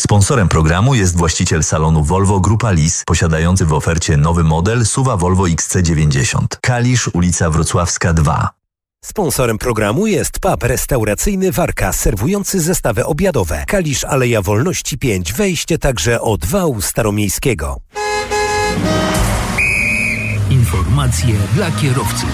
Sponsorem programu jest właściciel salonu Volvo Grupa Lis, posiadający w ofercie nowy model SUV Volvo XC90. Kalisz, ulica Wrocławska 2. Sponsorem programu jest pub restauracyjny Warka, serwujący zestawy obiadowe. Kalisz, Aleja Wolności 5, wejście także od wału staromiejskiego. Informacje dla kierowców.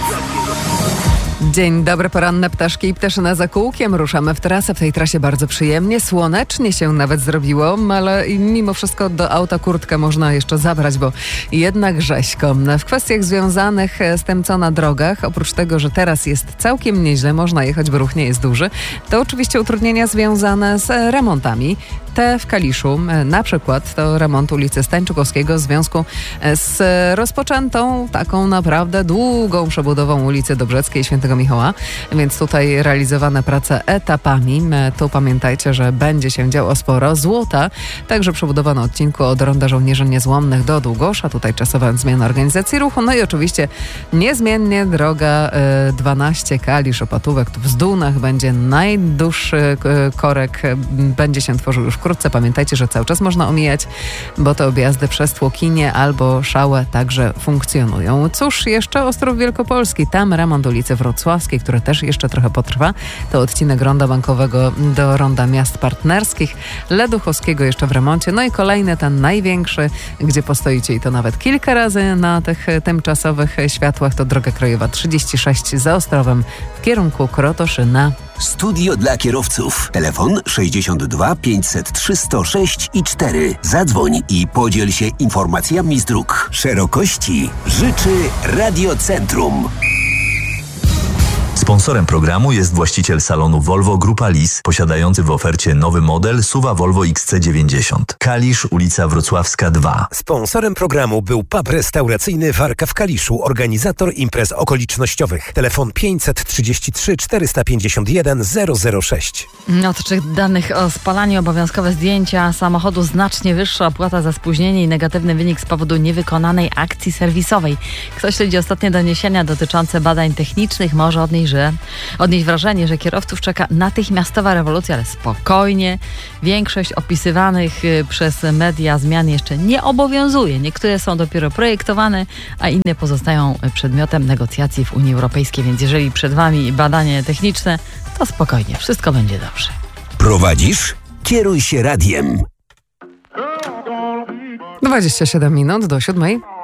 Dzień dobry, poranne ptaszki i ptaszyna za kółkiem. Ruszamy w trasę. W tej trasie bardzo przyjemnie, słonecznie się nawet zrobiło, ale mimo wszystko do auta kurtkę można jeszcze zabrać, bo jednak rzeźko. W kwestiach związanych z tym, co na drogach, oprócz tego, że teraz jest całkiem nieźle, można jechać, bo ruch nie jest duży, to oczywiście utrudnienia związane z remontami. Te w Kaliszu, na przykład to remont ulicy Stańczykowskiego w związku z rozpoczętą taką naprawdę długą przebudową ulicy Dobrzeckiej Świętego Michała, więc tutaj realizowane prace etapami. Tu pamiętajcie, że będzie się działo sporo. Złota, także przebudowa na odcinku od Ronda Żołnierzy Niezłomnych do Długosza, tutaj czasowa zmiana organizacji ruchu, no i oczywiście niezmiennie droga 12 Kalisz-Opatówek, tu w Zdunach będzie najdłuższy korek, będzie się tworzył już wkrótce. Pamiętajcie, że cały czas można omijać, bo te objazdy przez Tłokinie albo Szałę także funkcjonują. Cóż, jeszcze Ostrów Wielkopolski, tam remont ulicy Wrocławskiej, który też jeszcze trochę potrwa. To odcinek Ronda Bankowego do Ronda Miast Partnerskich, Leduchowskiego jeszcze w remoncie. No i kolejny, ten największy, gdzie postoicie i to nawet kilka razy na tych tymczasowych światłach, to droga krajowa 36 za Ostrowem w kierunku Krotoszyna. Studio dla kierowców. Telefon 62 503 106 i 4. Zadzwoń i podziel się informacjami z dróg. Szerokości życzy Radiocentrum. Sponsorem programu jest właściciel salonu Volvo Grupa Lis, posiadający w ofercie nowy model SUV Volvo XC90. Kalisz, ulica Wrocławska 2. Sponsorem programu był pub restauracyjny Warka w Kaliszu, organizator imprez okolicznościowych. Telefon 533 451 006. Od trzech danych o spalaniu, obowiązkowe zdjęcia samochodu, znacznie wyższa opłata za spóźnienie i negatywny wynik z powodu niewykonanej akcji serwisowej. Kto śledzi ostatnie doniesienia dotyczące badań technicznych, może odnieść wrażenie, że kierowców czeka natychmiastowa rewolucja, ale spokojnie. Większość opisywanych przez media zmian jeszcze nie obowiązuje. Niektóre są dopiero projektowane, a inne pozostają przedmiotem negocjacji w Unii Europejskiej. Więc jeżeli przed Wami badanie techniczne, to spokojnie, wszystko będzie dobrze. Prowadzisz? Kieruj się radiem. 27 minut do 7.